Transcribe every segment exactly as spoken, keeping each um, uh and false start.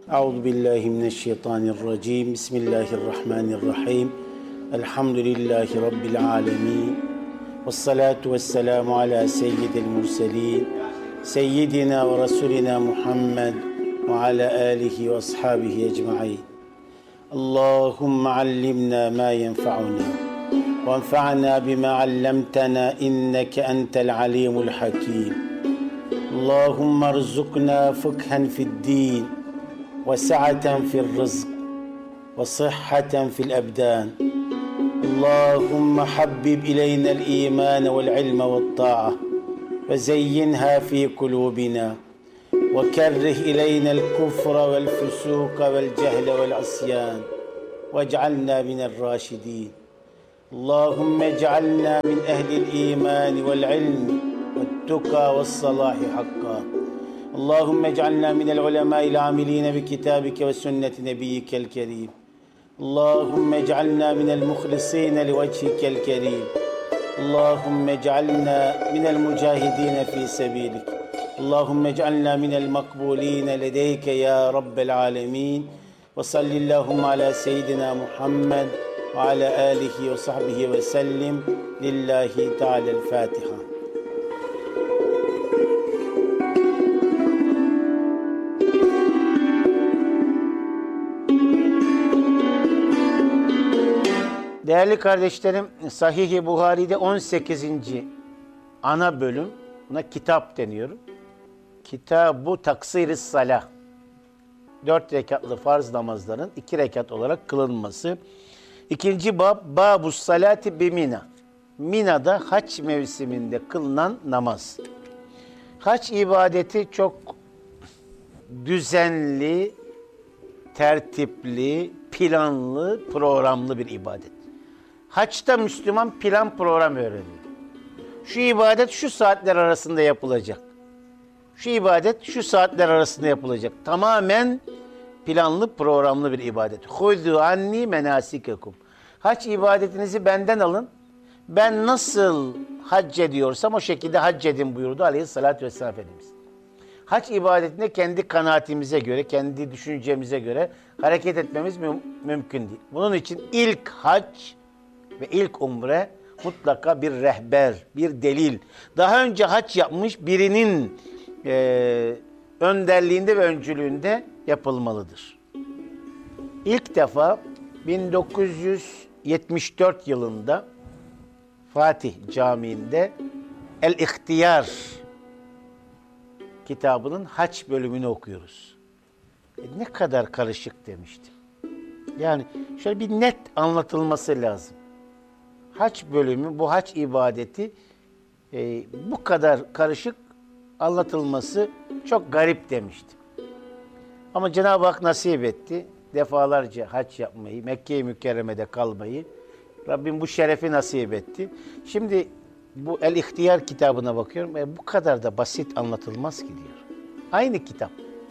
Euzu billahi mineşşeytanirracim. Bismillahirrahmanirrahim. Elhamdülillahi rabbil alamin. Ves salatu vesselamu ala seyyidil murselin. Seyyidina ve Resulina Muhammed ve ala alihi ve ashabihi ecmaîn. Allahumme allimna ma yenfa'una ve enfa'na bima allamtana inneke entel alimul hakim. Allahumme erzukna fıkhen fid-din ve sa'aten fi'r-rızk ve sıhhaten fil-ebdan. Allahumme habbib ileyna'l iman ve'l-ilme ve't-ta'a ve zeyyinha fi kulubina ve kerrih ileyna'l kufra ve'l-fusuka ve'l-cehle ve'l-asyan ve'c'alna mine'r-raşidin. Allahumme ec'alna min ehlil iman ve'l-ilmi ve't-tuqa ve's-salahi hakka. Allahümme ec'alna minel ulemâ'il âmilîne bi kitâbike ve sünneti nebiyyikel kerîm. Allahümme ec'alna minel muhlisîne li vecihikel kerîm. Allahümme ec'alna minel mücahidîne fî sebîlik. Allahümme ec'alna minel makbûlîne ledeyke ya Rabbel âlemîn. Ve sallillâhumme alâ seyyidina Muhammed ve alâ âlihi ve sahbihi ve sellim. Lillahi Teala'l-Fâtiha. Değerli kardeşlerim, Sahih-i Buhari'de on sekizinci ana bölüm, buna kitap deniyor. Kitab-ı Taksir-i Salah. Dört rekatlı farz namazların iki rekat olarak kılınması. İkinci bab, Bab-ı Salati bi Mina. Mina'da haç mevsiminde kılınan namaz. Haç ibadeti çok düzenli, tertipli, planlı, programlı bir ibadet. Haçta Müslüman plan program öğreniyor. Şu ibadet şu saatler arasında yapılacak. Şu ibadet şu saatler arasında yapılacak. Tamamen planlı programlı bir ibadet. Huzu anni menasikekum. Hac ibadetinizi benden alın. Ben nasıl hac ediyorsam o şekilde hac edin buyurdu Aleyhisselatü Vesselam Efendimiz. Hac ibadetinde kendi kanaatimize göre, kendi düşüncemize göre hareket etmemiz mü- mümkün değil. Bunun için ilk hac ve ilk umre mutlaka bir rehber, bir delil. Daha önce hac yapmış birinin e, önderliğinde ve öncülüğünde yapılmalıdır. İlk defa bin dokuz yüz yetmiş dört yılında Fatih Camii'nde El-İhtiyar kitabının hac bölümünü okuyoruz. E ne kadar karışık demiştim. Yani şöyle bir net anlatılması lazım. Hac bölümü, bu hac ibadeti e, bu kadar karışık anlatılması çok garip demiştim. Ama Cenab-ı Hak nasip etti. Defalarca hac yapmayı, Mekke-i Mükerreme'de kalmayı Rabbim bu şerefi nasip etti. Şimdi bu El-İhtiyar kitabına bakıyorum. E, bu kadar da basit anlatılmaz ki diyor. Aynı kitap.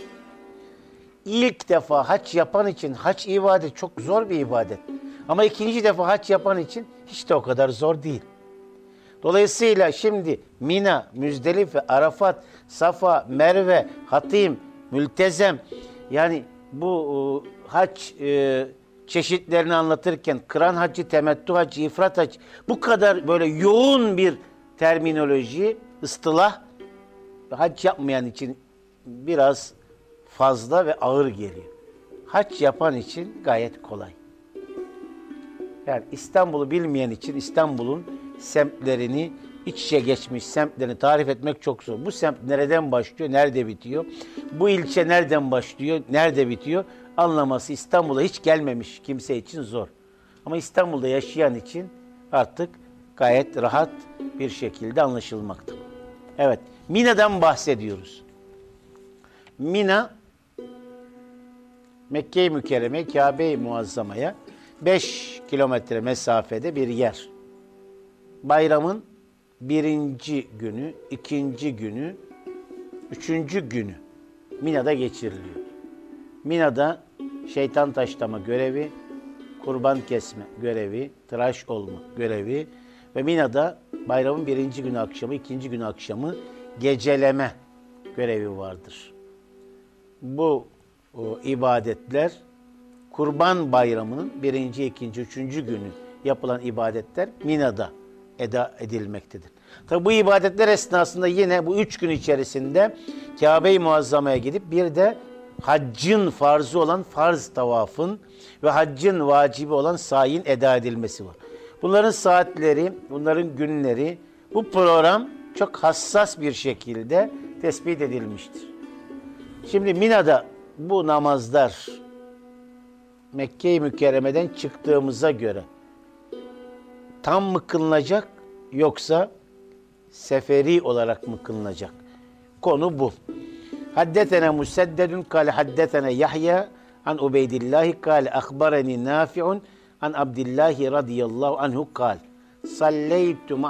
İlk defa hac yapan için hac ibadet çok zor bir ibadet. Ama ikinci defa hac yapan için hiç de o kadar zor değil. Dolayısıyla şimdi Mina, Müzdelife, Arafat, Safa, Merve, Hatim, Mültezem, yani bu e, hac e, çeşitlerini anlatırken kıran hacı, temettü hacı, ifrat hacı, bu kadar böyle yoğun bir terminoloji, ıstılah hac yapmayan için biraz fazla ve ağır geliyor. Hac yapan için gayet kolay. Yani İstanbul'u bilmeyen için İstanbul'un semtlerini, iç içe geçmiş semtlerini tarif etmek çok zor. Bu semt nereden başlıyor, nerede bitiyor? Bu ilçe nereden başlıyor, nerede bitiyor? Anlaması İstanbul'a hiç gelmemiş kimse için zor. Ama İstanbul'da yaşayan için artık gayet rahat bir şekilde anlaşılmakta. Evet, Mina'dan bahsediyoruz. Mina, Mekke-i Mükerreme, Kabe-i Muazzama'ya beş kilometre mesafede bir yer. Bayramın birinci günü, ikinci günü, üçüncü günü Mina'da geçiriliyor. Mina'da şeytan taşlama görevi, kurban kesme görevi, tıraş olma görevi ve Mina'da bayramın birinci günü akşamı, ikinci günü akşamı geceleme görevi vardır. Bu o ibadetler Kurban Bayramı'nın birinci, ikinci, üçüncü günü yapılan ibadetler Mina'da eda edilmektedir. Tabi bu ibadetler esnasında yine bu üç gün içerisinde Kabe-i Muazzama'ya gidip bir de haccın farzı olan farz tavafın ve haccın vacibi olan sayin eda edilmesi var. Bunların saatleri, bunların günleri, bu program çok hassas bir şekilde tespit edilmiştir. Şimdi Mina'da bu namazlar Mekke-i Mükerreme'den çıktığımıza göre tam mı kılınacak yoksa seferi olarak mı kılınacak? Konu bu. Haddetene Museddedun kâle haddetene Yahya an Ubeydillahi kâle akhbareni Nafi'un an Abdillahi radıyallahu anhu kâle salleytu